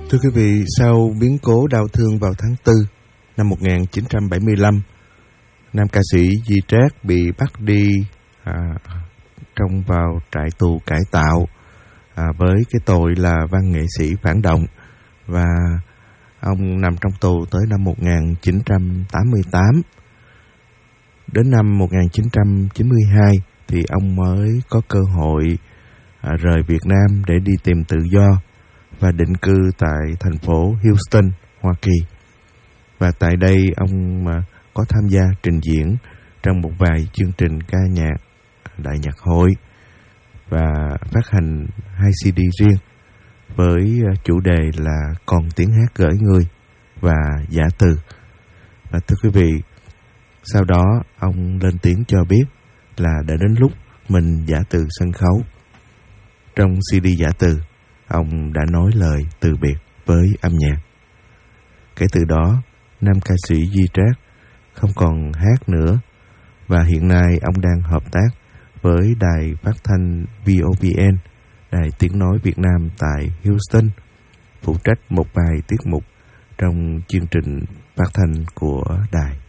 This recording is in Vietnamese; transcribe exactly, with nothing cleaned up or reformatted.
Thưa quý vị, sau biến cố đau thương vào tháng tư năm một nghìn chín trăm bảy mươi lăm, nam ca sĩ Di Trác bị bắt đi à, trong vào trại tù cải tạo à, với cái tội là văn nghệ sĩ phản động, và ông nằm trong tù tới năm một nghìn chín trăm tám mươi tám. Đến năm một nghìn chín trăm chín mươi hai thì ông mới có cơ hội à, rời Việt Nam để đi tìm tự do và định cư tại thành phố Houston, Hoa Kỳ. Và tại đây ông mà có tham gia trình diễn trong một vài chương trình ca nhạc đại nhạc hội và phát hành hai xê đê riêng với chủ đề là Còn tiếng hát gửi người và Giả từ. Và thưa quý vị, sau đó ông lên tiếng cho biết là đã đến lúc mình giả từ sân khấu. Trong xê đê Giả từ, ông đã nói lời từ biệt với âm nhạc. Kể từ đó, nam ca sĩ Di Trác không còn hát nữa, và hiện nay ông đang hợp tác với đài phát thanh vê o vê en, đài tiếng nói Việt Nam tại Houston, phụ trách một vài tiết mục trong chương trình phát thanh của đài.